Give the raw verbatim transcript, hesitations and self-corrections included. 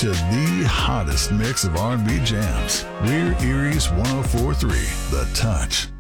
to the hottest mix of R and B jams. We're Erie's one oh four point three, The Touch.